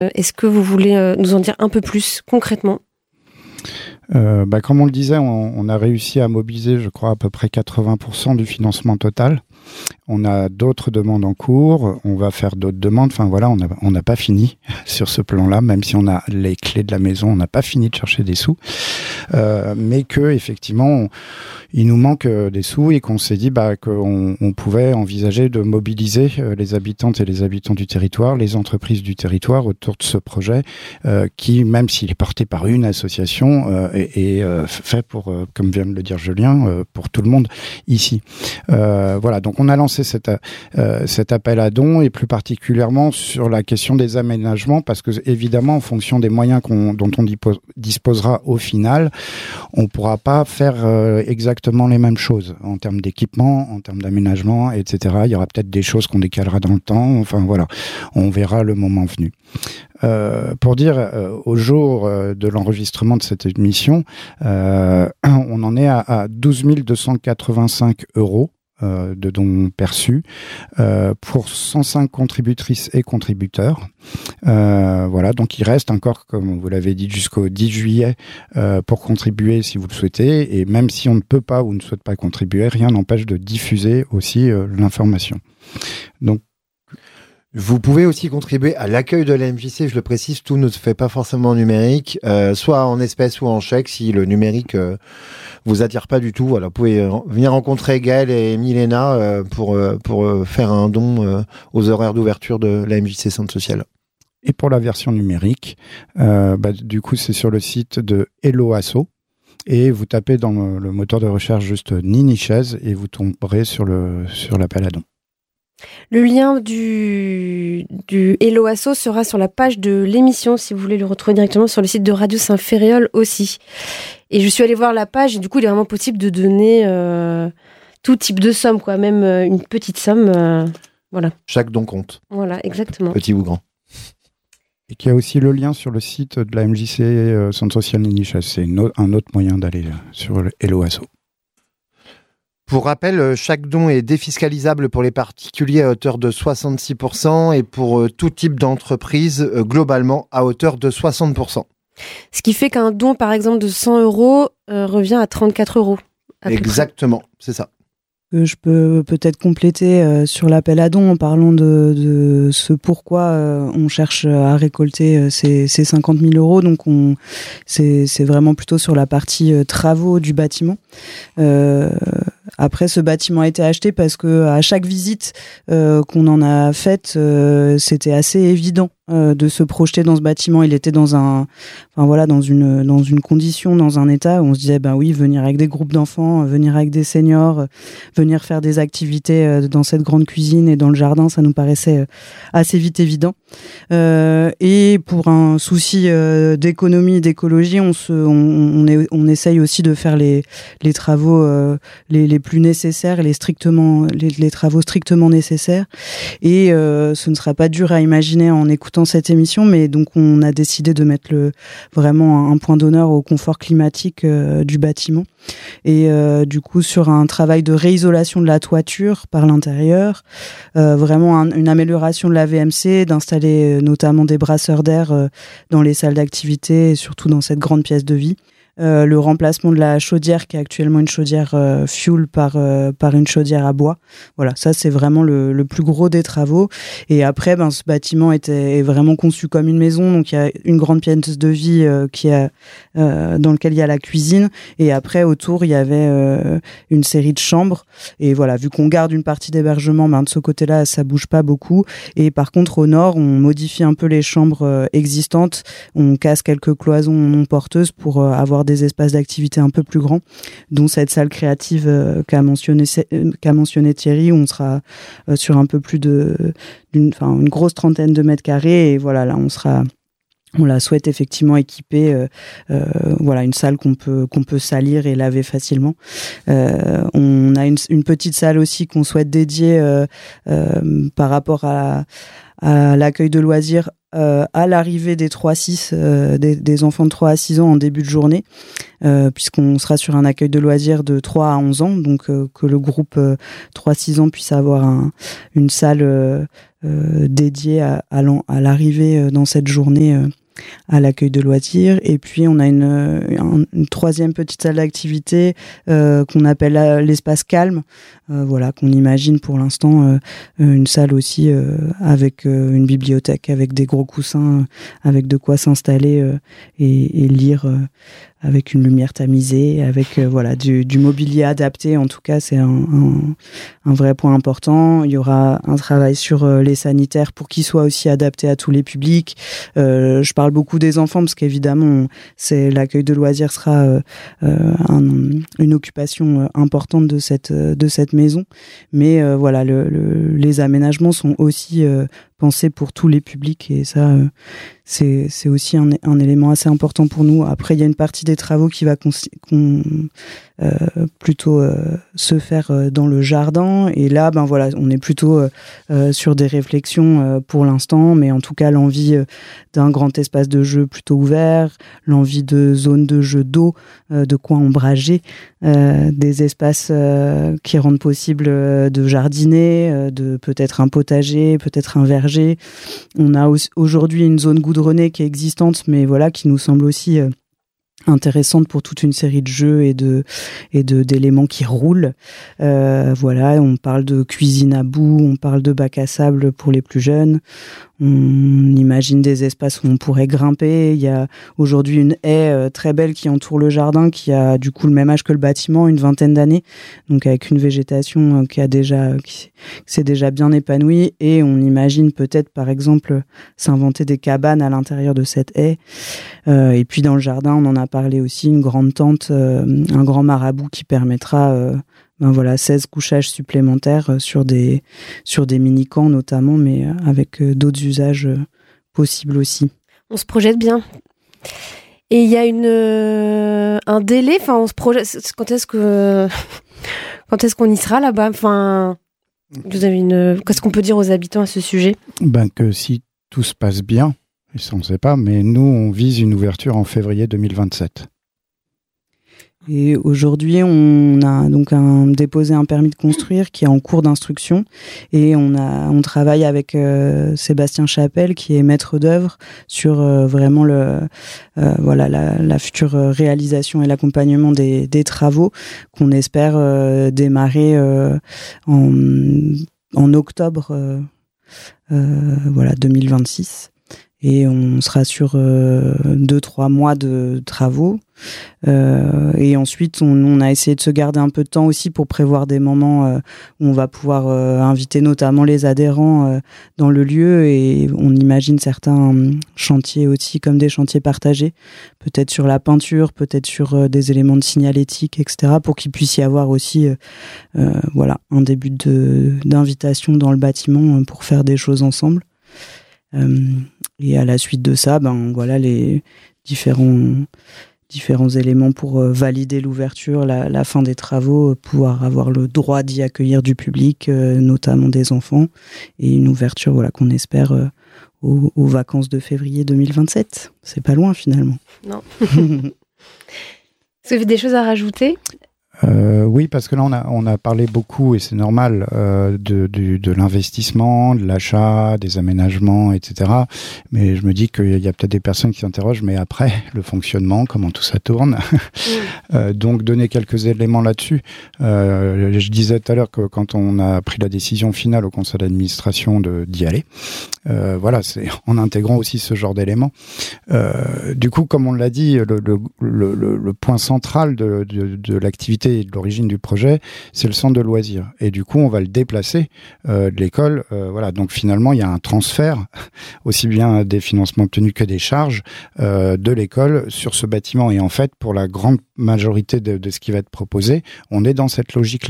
Est-ce que vous voulez nous en dire un peu plus concrètement ? Comme on le disait, on a réussi à mobiliser, je crois, à peu près 80% du financement total. On a d'autres demandes en cours, on va faire d'autres demandes. Enfin voilà, on n'a pas fini sur ce plan-là, même si on a les clés de la maison, on n'a pas fini de chercher des sous. Mais que effectivement, il nous manque des sous et qu'on s'est dit qu'on pouvait envisager de mobiliser les habitantes et les habitants du territoire, les entreprises du territoire autour de ce projet qui, même s'il est porté par une association, est fait pour, comme vient de le dire Julien, pour tout le monde ici. Voilà, donc on a lancé cet appel à dons et plus particulièrement sur la question des aménagements parce que évidemment en fonction des moyens dont on disposera au final, on ne pourra pas faire exactement les mêmes choses en termes d'équipement, en termes d'aménagement, etc. Il y aura peut-être des choses qu'on décalera dans le temps. Enfin voilà, on verra le moment venu. Pour dire, au jour de l'enregistrement de cette émission, on en est à 12 285 € de dons perçus pour 105 contributrices et contributeurs. Voilà, donc il reste encore, comme vous l'avez dit, jusqu'au 10 juillet pour contribuer si vous le souhaitez. Et même si on ne peut pas ou ne souhaite pas contribuer, rien n'empêche de diffuser aussi l'information. Donc, vous pouvez aussi contribuer à l'accueil de la MJC, je le précise, tout ne se fait pas forcément en numérique, soit en espèces ou en chèque, si le numérique vous attire pas du tout. Voilà, vous pouvez venir rencontrer Gaël et Milena pour faire un don aux horaires d'ouverture de la MJC Centre Social. Et pour la version numérique, du coup c'est sur le site de Hello Asso. Et vous tapez dans le moteur de recherche juste Nini Chaise et vous tomberez sur l'appel à dons. Le lien du Hello Asso sera sur la page de l'émission, si vous voulez le retrouver directement sur le site de Radio Saint-Ferréol aussi. Et je suis allée voir la page et du coup, il est vraiment possible de donner tout type de somme, quoi, même une petite somme. Voilà. Chaque don compte. Voilà, exactement. Petit ou grand. Et qu'il y a aussi le lien sur le site de la MJC Centre Social Ninichas. C'est un autre moyen d'aller sur le Hello Asso. Pour rappel, chaque don est défiscalisable pour les particuliers à hauteur de 66% et pour tout type d'entreprise, globalement, à hauteur de 60%. Ce qui fait qu'un don, par exemple, de 100 € revient à 34 €. Exactement, c'est ça. Je peux peut-être compléter sur l'appel à dons en parlant de ce pourquoi on cherche à récolter ces 50 000 €. Donc c'est vraiment plutôt sur la partie travaux du bâtiment. Après, ce bâtiment a été acheté parce que à chaque visite qu'on en a faite, c'était assez évident de se projeter dans ce bâtiment. Il était dans une condition, dans un état où on se disait oui, venir avec des groupes d'enfants, venir avec des seniors, venir faire des activités dans cette grande cuisine et dans le jardin, ça nous paraissait assez vite évident. Et pour un souci d'économie, d'écologie, on essaye aussi de faire les travaux les plus nécessaires, les travaux strictement nécessaires. Et ce ne sera pas dur à imaginer en écoutant cette émission, mais donc on a décidé de mettre vraiment un point d'honneur au confort climatique du bâtiment. Et du coup, sur un travail de réisolation de la toiture par l'intérieur, vraiment une amélioration de la VMC, d'installer notamment des brasseurs d'air dans les salles d'activité et surtout dans cette grande pièce de vie. Le remplacement de la chaudière qui est actuellement une chaudière fuel par une chaudière à bois. Voilà, ça c'est vraiment le plus gros des travaux. Et après, ce bâtiment est vraiment conçu comme une maison. Donc il y a une grande pièce de vie dans laquelle il y a la cuisine. Et après, autour, il y avait une série de chambres. Et voilà, vu qu'on garde une partie d'hébergement, de ce côté-là, ça bouge pas beaucoup. Et par contre, au nord, on modifie un peu les chambres existantes. On casse quelques cloisons non porteuses pour avoir des espaces d'activité un peu plus grands, dont cette salle créative qu'a mentionné Thierry, où on sera sur un peu plus une grosse trentaine de mètres carrés. Et voilà, là, on la souhaite effectivement équiper, une salle qu'on peut salir et laver facilement. On a une petite salle aussi qu'on souhaite dédier par rapport à l'accueil de loisirs à l'arrivée des 3-6, des enfants de 3 à 6 ans en début de journée, puisqu'on sera sur un accueil de loisirs de 3 à 11 ans, donc que le groupe 3-6 ans puisse avoir une salle dédié à l'arrivée dans cette journée à l'accueil de loisirs. Et puis on a une troisième petite salle d'activité qu'on appelle l'espace calme, qu'on imagine pour l'instant une salle aussi avec une bibliothèque, avec des gros coussins, avec de quoi s'installer et lire avec une lumière tamisée, avec du mobilier adapté. En tout cas, c'est un vrai point important. Il y aura un travail sur les sanitaires pour qu'ils soient aussi adaptés à tous les publics. Je parle beaucoup des enfants parce qu'évidemment, l'accueil de loisirs sera une occupation importante de cette maison. Mais les aménagements sont aussi pensés pour tous les publics et ça, c'est aussi un élément assez important pour nous. Après, il y a une partie des travaux qui va plutôt se faire dans le jardin. Et là, on est plutôt sur des réflexions pour l'instant, mais en tout cas, l'envie d'un grand espace de jeu plutôt ouvert, l'envie de zones de jeu d'eau, de coins ombragés, des espaces qui rendent possible de jardiner, de peut-être un potager, peut-être un verger. On a aujourd'hui une zone goudronnée qui est existante, mais qui nous semble aussi intéressante pour toute une série de jeux et d'éléments qui roulent. On parle de cuisine à bout, on parle de bac à sable pour les plus jeunes. On imagine des espaces où on pourrait grimper. Il y a aujourd'hui une haie très belle qui entoure le jardin, qui a du coup le même âge que le bâtiment, une 20aine d'années, donc avec une végétation qui s'est déjà bien épanouie. Et on imagine peut-être, par exemple, s'inventer des cabanes à l'intérieur de cette haie. Et puis dans le jardin, on en a parlé aussi, une grande tente, un grand marabout qui permettra 16 couchages supplémentaires sur des mini-camps notamment, mais avec d'autres usages possibles aussi. On se projette bien. Et il y a un délai, on se projette. Quand est-ce qu'on y sera là-bas? Vous avez qu'est-ce qu'on peut dire aux habitants à ce sujet? Que si tout se passe bien, et ça on ne sait pas, mais nous on vise une ouverture en février 2027. Et aujourd'hui, on a donc déposé un permis de construire qui est en cours d'instruction et on travaille avec Sébastien Chapelle qui est maître d'œuvre sur vraiment la future réalisation et l'accompagnement des travaux qu'on espère démarrer en octobre 2026. Et on sera sur 2-3 mois de travaux. Et ensuite, on a essayé de se garder un peu de temps aussi pour prévoir des moments où on va pouvoir inviter notamment les adhérents dans le lieu. Et on imagine certains chantiers aussi comme des chantiers partagés, peut-être sur la peinture, peut-être sur des éléments de signalétique, etc., pour qu'il puisse y avoir aussi un début d'invitation dans le bâtiment pour faire des choses ensemble. Et à la suite de ça, les différents éléments pour valider l'ouverture, la fin des travaux, pouvoir avoir le droit d'y accueillir du public, notamment des enfants, et une ouverture qu'on espère aux vacances de février 2027. C'est pas loin finalement. Non. Est-ce que vous avez des choses à rajouter ? Oui, parce que là on a parlé beaucoup, et c'est normal, de l'investissement, de l'achat, des aménagements, etc. Mais je me dis qu'il y a peut-être des personnes qui s'interrogent, mais après, le fonctionnement, comment tout ça tourne. Donc donner quelques éléments là-dessus. Je disais tout à l'heure que quand on a pris la décision finale au conseil d'administration d'y aller, c'est en intégrant aussi ce genre d'éléments. Du coup, comme on l'a dit, le point central de l'activité et de l'origine du projet, c'est le centre de loisirs. Et du coup, on va le déplacer de l'école. Donc finalement, il y a un transfert, aussi bien des financements obtenus que des charges de l'école sur ce bâtiment. Et en fait, pour la grande majorité de ce qui va être proposé, on est dans cette logique-là.